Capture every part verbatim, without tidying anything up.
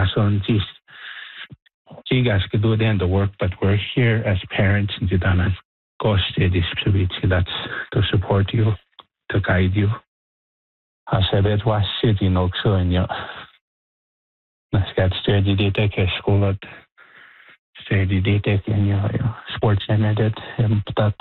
son, geez, you guys could do the end of work, but we're here as parents and you done go steady that's to support you, to guide you. I said it was city no so and you let's get steady they take a school at steady they take in your sports and edit and that.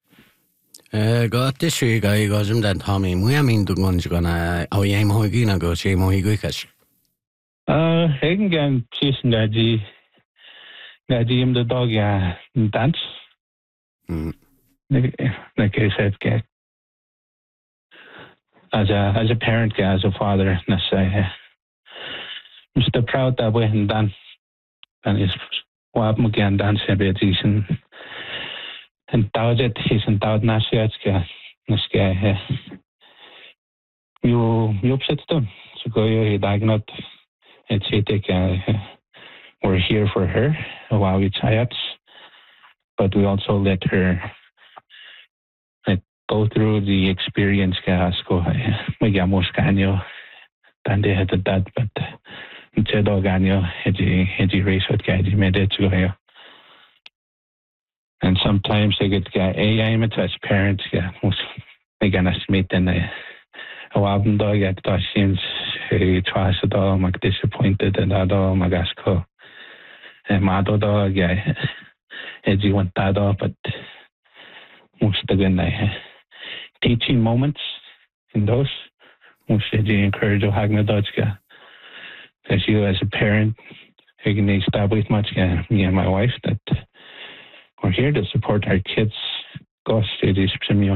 Go this guy goes in that Tommy. We I mean to go gonna oh yeah mo higina go say mo higuikas. Uh hegen gan chisen gaji gaji im the dog yeah dance. Mm. Like I said, get as a as a parent, as a father, I say I'm still proud that we have done and it's what I'm again done bit season and doubt it he's in doubt not yet guy you you upset them so go you not it's it we're here for her while we try it, but we also let her like, go through the experience gas go we got more scanio than they had that but instead of ganio heady heady race what guy made it to go and sometimes they get guy a I'm a touch parents yeah most they gonna meet and a album dog at that seems he tries to do I'm disappointed and that all my gas go and my dog yeah as you want that up but most of the teaching moments in those most of you encourage you hagna dodge as you as a parent you can establish much me and my wife that we're here to support our kids go studies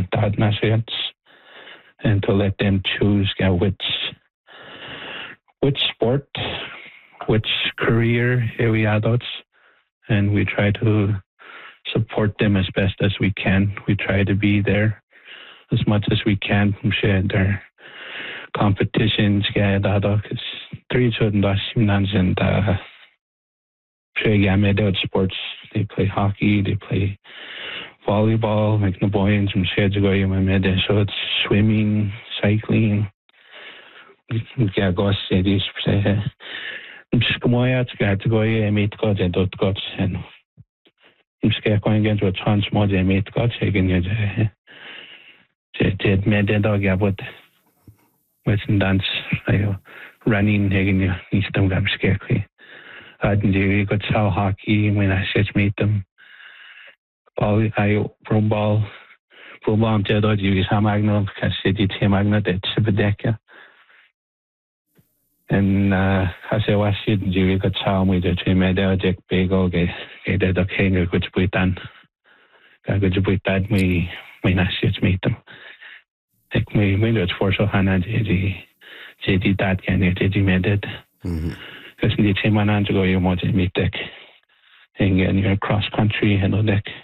and to let them choose which which sport which career we adults and we try to support them as best as we can. We try to be there as much as we can from share their competitions, get because three children and uh made sports. They play hockey, they play volleyball, like the boys from shades ago you made so it's swimming, cycling. Yeah, go see these say just come out to go and meet God and dot God and I'm scared going into a chance more than meet God taking you to made the dog about with dance running taking you need them I'm scared. I didn't do got saw hockey when I said meet them. All I pro ball pro ball I'm telling you how magno because city team magno that's a bedecka. And uh, as I was sitting, you got saw me that we made a jack bagel, get get a king, which we done. I got to put that me when I sit meet them. Like me, we got for so Hannah, J D, that can you did you made it? Because the team went on to go, you want to meet deck and you're cross country and all that.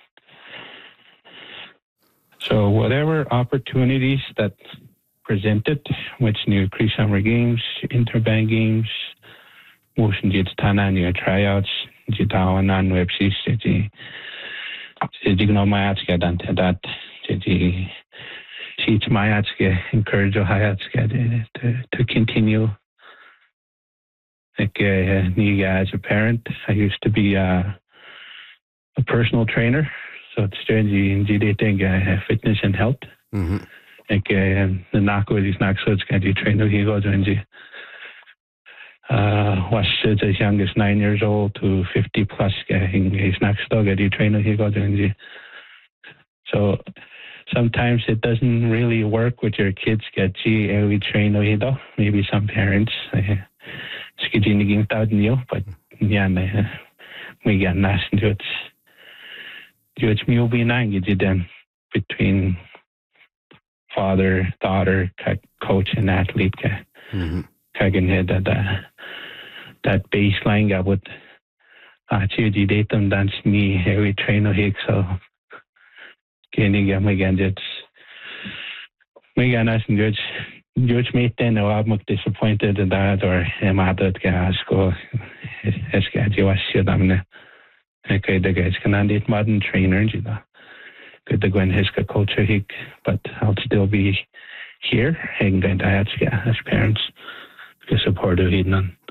So, whatever opportunities that presented, which new pre-summer games, interbank games, motion did tana new tryouts, did on non web C city, did no my ads get done to that, did teach my ads get encourage your high ads get to to continue. Like uh, new as a parent, I used to be uh, a personal trainer, so it's strange in dating uh, fitness and health. Mm-hmm. Like the knock with these knocks, so it's going to train he goes and uh, was as young as nine years old to fifty plus. He's next dog at you train he goes and so sometimes it doesn't really work with your kids. Get G we train maybe some parents skidding out in you, but yeah, we got nice into it. It's me will be nine you did them between father, daughter, coach, and athlete. Mm-hmm. That uh, that baseline got what actually date them dance me every trainer here. So can you get my gadgets? We got nice and judge judge me then or I'm disappointed in that or am I that gas go as got you was shit I'm there. Okay, the guys can end it modern trainer, you know. Good to go in his culture hick, but I'll still be here and going to ask yeah, as parents to support of none.